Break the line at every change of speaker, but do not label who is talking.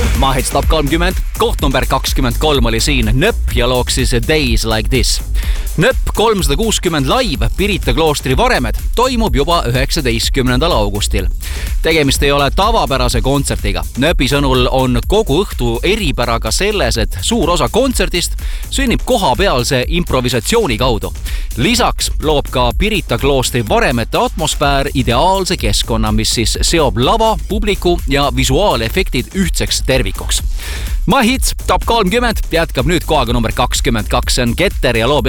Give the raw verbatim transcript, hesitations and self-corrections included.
Mahits top kolmkümmend, koht number kakskümmend kolm oli siin Nöpp ja looks siis Days Like This. Nöpp kolmsada kuuskümmend live Pirita kloostri Varemed toimub juba üheksateistkümnendal augustil. Tegemist ei ole tavapärase kontsertiga. Nöpi sõnul on kogu õhtu eripäraga selles, et suur osa kontsertist sünnib kohapealse improvisatsiooni kaudu. Lisaks loob ka Pirita kloostri Varemete atmosfäär ideaalse keskkonna, mis siis seob lava, publiku ja visuaalefektid ühtseks tervikuks. Mahits top kolmkümmend jätkab nüüd kohaga number kakskümmend kaks, see on Keter ja loo